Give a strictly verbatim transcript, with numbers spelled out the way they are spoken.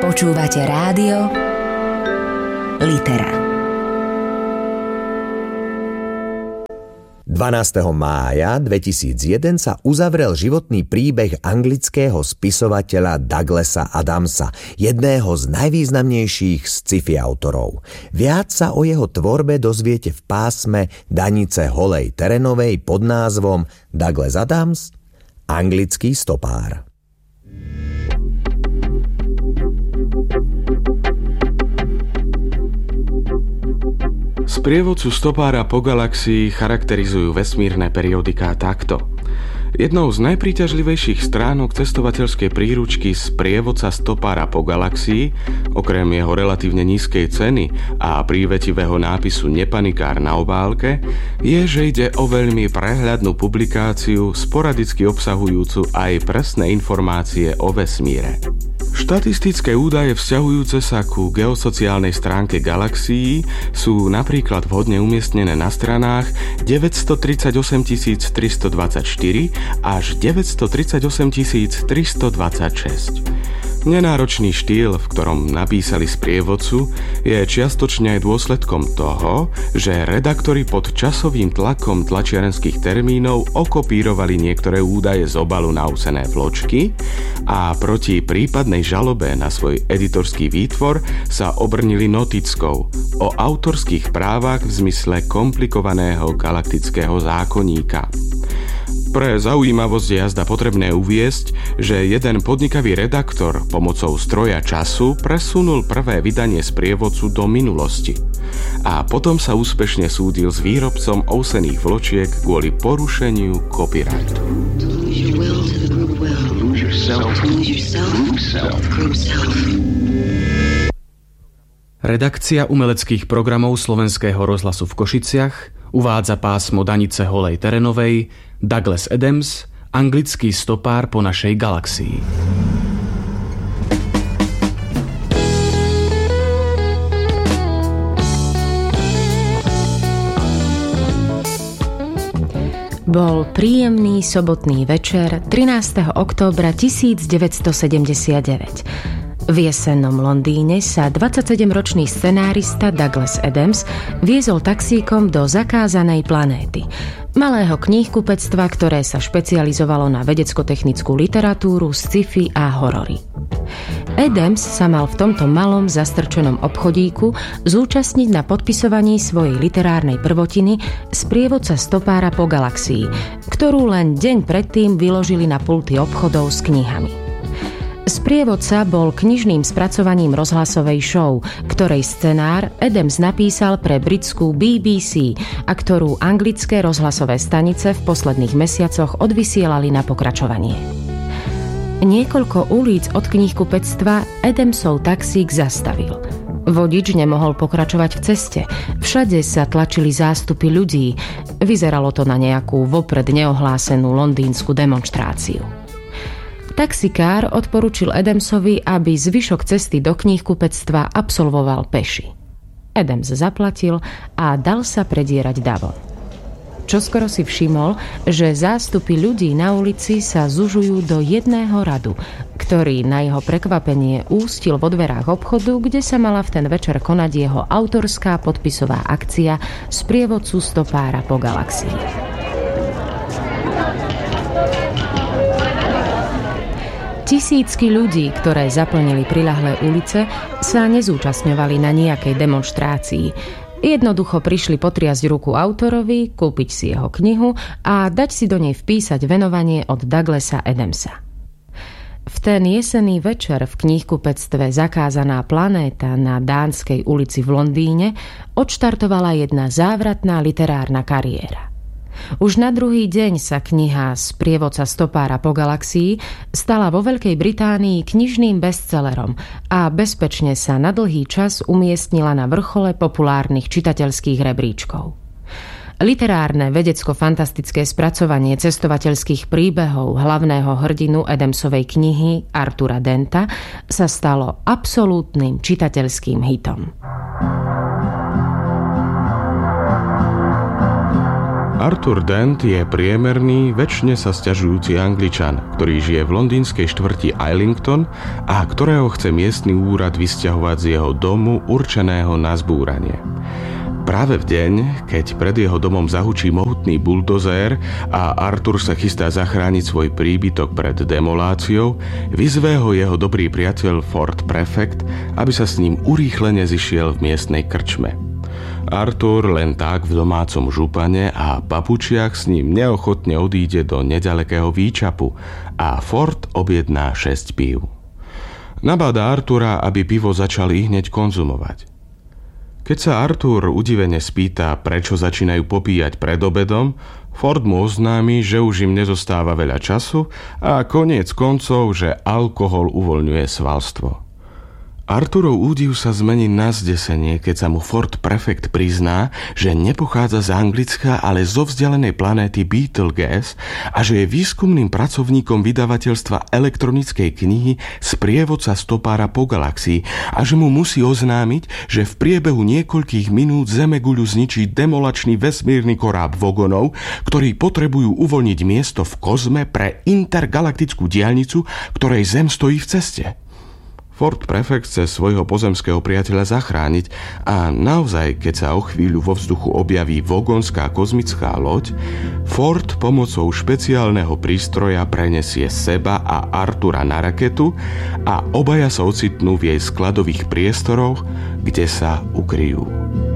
Počúvate rádio Litera. dvanásteho mája dvetisícjeden sa uzavrel životný príbeh anglického spisovateľa Douglasa Adamsa, jedného z najvýznamnejších sci-fi autorov. Viac sa o jeho tvorbe dozviete v pásme Danice Holej Terenovej pod názvom Douglas Adams, anglický stopár. Sprievodcu stopára po galaxii charakterizujú vesmírne periodiká takto. Jednou z najpríťažlivejších stránok cestovateľskej príručky Sprievodca stopára po galaxii, okrem jeho relatívne nízkej ceny a prívetivého nápisu Nepanikár na obálke, je, že ide o veľmi prehľadnú publikáciu, sporadicky obsahujúcu aj presné informácie o vesmíre. Štatistické údaje vzťahujúce sa ku geosociálnej stránke galaxií sú napríklad vhodne umiestnené na stranách deväťstotridsaťosem tisíc tristodvadsaťštyri až deväťstotridsaťosem tisíc tristodvadsaťšesť. Nenáročný štýl, v ktorom napísali sprievodcu, je čiastočne aj dôsledkom toho, že redaktori pod časovým tlakom tlačiarenských termínov okopírovali niektoré údaje z obalu na usené vločky a proti prípadnej žalobe na svoj editorský výtvor sa obrnili notickou o autorských právach v zmysle komplikovaného galaktického zákonníka. Pre zaujímavosť je jazda potrebné uviesť, že jeden podnikavý redaktor pomocou stroja času presunul prvé vydanie sprievodcu do minulosti a potom sa úspešne súdil s výrobcom ovsených vločiek kvôli porušeniu copyrightu. Redakcia umeleckých programov Slovenského rozhlasu v Košiciach uvádza pásmo Danice Holej Terenovej Douglas Adams, anglický stopár po našej galaxii. Bol príjemný sobotný večer trinásteho októbra tisícdeväťstosedemdesiatdeväť. V jesennom Londýne sa dvadsaťsedemročný scenárista Douglas Adams viezol taxíkom do zakázanej planéty, malého kníhkupectva, ktoré sa špecializovalo na vedecko-technickú literatúru, sci-fi a horory. Adams sa mal v tomto malom zastrčenom obchodíku zúčastniť na podpisovaní svojej literárnej prvotiny Sprievodca stopára po galaxii, ktorú len deň predtým vyložili na pulty obchodov s knihami. Sprievodca bol knižným spracovaním rozhlasovej show, ktorej scenár Adams napísal pre britskú bé bé cé a ktorú anglické rozhlasové stanice v posledných mesiacoch odvysielali na pokračovanie. Niekoľko ulic od kníhkupectva Adamsov taxík zastavil. Vodič nemohol pokračovať v ceste. Všade sa tlačili zástupy ľudí. Vyzeralo to na nejakú vopred neohlásenú londýnsku demonštráciu. Taxikár odporučil Adamsovi, aby zvyšok cesty do kníhkupectva absolvoval peši. Adams zaplatil a dal sa predierať davom. Čoskoro si všimol, že zástupy ľudí na ulici sa zužujú do jedného radu, ktorý na jeho prekvapenie ústil vo dverách obchodu, kde sa mala v ten večer konať jeho autorská podpisová akcia Sprievodcu stopára po galaxii. Tisícky ľudí, ktoré zaplnili priľahlé ulice, sa nezúčastňovali na nejakej demonštrácii. Jednoducho prišli potriasť ruku autorovi, kúpiť si jeho knihu a dať si do nej vpísať venovanie od Douglasa Adamsa. V ten jesenný večer v kníhkupectve Zakázaná planéta na Dánskej ulici v Londýne odštartovala jedna závratná literárna kariéra. Už na druhý deň sa kniha Sprievodca stopára po galaxii stala vo Veľkej Británii knižným bestsellerom a bezpečne sa na dlhý čas umiestnila na vrchole populárnych čitateľských rebríčkov. Literárne vedecko-fantastické spracovanie cestovateľských príbehov hlavného hrdinu Adamsovej knihy Artura Denta sa stalo absolútnym čitateľským hitom. Arthur Dent je priemerný, večne sa sťažujúci Angličan, ktorý žije v londýnskej štvrti Islington a ktorého chce miestny úrad vysťahovať z jeho domu určeného na zbúranie. Práve v deň, keď pred jeho domom zahučí mohutný buldozér a Arthur sa chystá zachrániť svoj príbytok pred demoláciou, vyzve ho jeho dobrý priateľ Ford Prefect, aby sa s ním urýchlene zišiel v miestnej krčme. Arthur len tak v domácom župane a papučiach s ním neochotne odíde do nedalekého výčapu a Ford objedná šesť pív. Nabáda Artura, aby pivo začali hneď konzumovať. Keď sa Arthur udivene spýta, prečo začínajú popíjať pred obedom, Ford mu oznámi, že už im nezostáva veľa času a koniec koncov, že alkohol uvoľňuje svalstvo. Arthurov údiv sa zmení na zdesenie, keď sa mu Ford Prefect prizná, že nepochádza z Anglicka, ale zo vzdialenej planéty Betelgeuse a že je výskumným pracovníkom vydavateľstva elektronickej knihy Sprievodca stopára po galaxii a že mu musí oznámiť, že v priebehu niekoľkých minút Zemeguľu zničí demolačný vesmírny koráb Vogonov, ktorí potrebujú uvoľniť miesto v kozme pre intergalaktickú diaľnicu, ktorej Zem stojí v ceste. Ford Prefect chce svojho pozemského priateľa zachrániť a naozaj, keď sa o chvíľu vo vzduchu objaví vogonská kozmická loď, Ford pomocou špeciálneho prístroja prenesie seba a Artura na raketu a obaja sa ocitnú v jej skladových priestoroch, kde sa ukryjú.